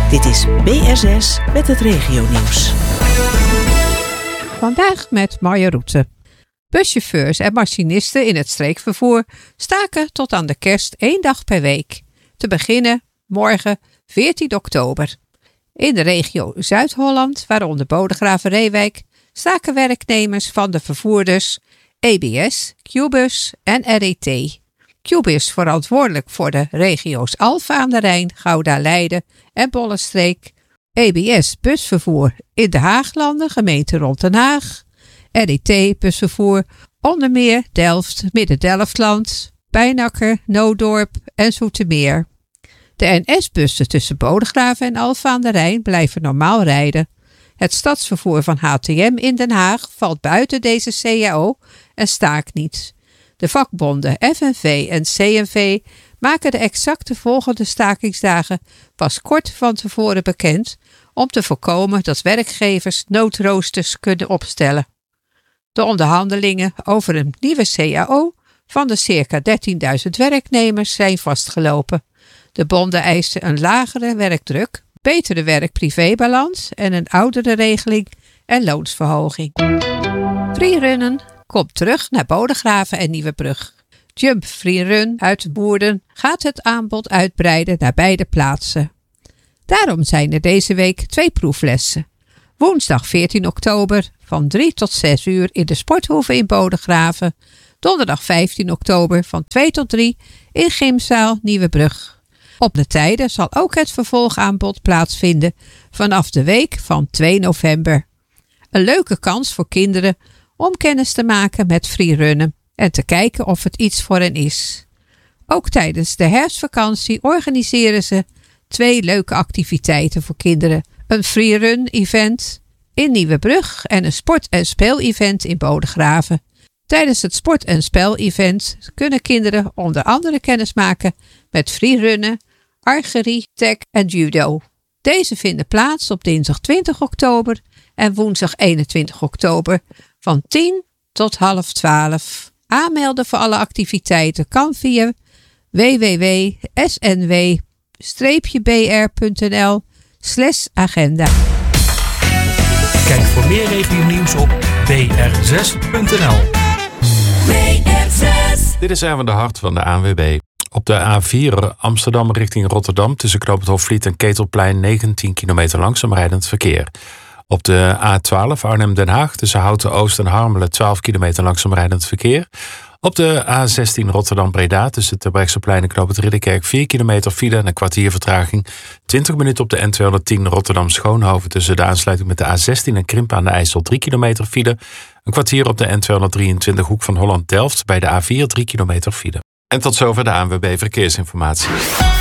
Dit is BR6 met het regionieuws. Vandaag met Marja Roete. Buschauffeurs en machinisten in het streekvervoer staken tot aan de kerst 1 dag per week. Te beginnen morgen 14 oktober. In de regio Zuid-Holland, waaronder Bodegraven-Reewijk, staken werknemers van de vervoerders EBS, QBus en RET. QBus verantwoordelijk voor de regio's Alphen aan de Rijn, Gouda-Leiden en Bollenstreek. EBS busvervoer in de Haaglanden, gemeente rond Den Haag. RET busvervoer onder meer Delft, Midden-Delftland, Pijnacker, Noodorp en Zoetermeer. De NS-bussen tussen Bodegraven en Alphen aan de Rijn blijven normaal rijden. Het stadsvervoer van HTM in Den Haag valt buiten deze CAO en staakt niet. De vakbonden FNV en CNV maken de exacte volgende stakingsdagen pas kort van tevoren bekend om te voorkomen dat werkgevers noodroosters kunnen opstellen. De onderhandelingen over een nieuwe CAO van de circa 13.000 werknemers zijn vastgelopen. De bonden eisen een lagere werkdruk, betere werk-privébalans en een oudere regeling en loonsverhoging. Freerunnen komt terug naar Bodegraven en Nieuwebrug. Jump Freerun uit Woerden gaat het aanbod uitbreiden naar beide plaatsen. Daarom zijn er deze week 2 proeflessen. Woensdag 14 oktober van 3 tot 6 uur in de Sporthoeve in Bodegraven. Donderdag 15 oktober van 2 tot 3 in Gymzaal Nieuwebrug. Op de tijden zal ook het vervolgaanbod plaatsvinden vanaf de week van 2 november. Een leuke kans voor kinderen om kennis te maken met freerunnen en te kijken of het iets voor hen is. Ook tijdens de herfstvakantie organiseren ze 2 leuke activiteiten voor kinderen. Een freerun-event in Nieuwebrug en een sport- en speel-event in Bodegraven. Tijdens het sport- en spel-event kunnen kinderen onder andere kennis maken met freerunnen, archerie, tag en judo. Deze vinden plaats op dinsdag 20 oktober en woensdag 21 oktober van 10 tot 11:30. Aanmelden voor alle activiteiten kan via www.snw-br.nl/agenda. Kijk voor meer regionieuws op br6.nl. Dit is Erwin de Hart van de ANWB. Op de A4 Amsterdam richting Rotterdam tussen Knoop het Hofvliet en Ketelplein 19 kilometer langzaam rijdend verkeer. Op de A12 Arnhem-Den Haag tussen Houten Oost en Harmelen 12 kilometer langzaam rijdend verkeer. Op de A16 Rotterdam-Breda tussen Terbrechtseplein en Knoop het Ridderkerk 4 kilometer file en een kwartier vertraging. 20 minuten op de N210 Rotterdam-Schoonhoven tussen de aansluiting met de A16 en Krimpen aan de IJssel 3 kilometer file. Een kwartier op de N223 Hoek van Holland-Delft bij de A4 3 kilometer file. En tot zover de ANWB Verkeersinformatie.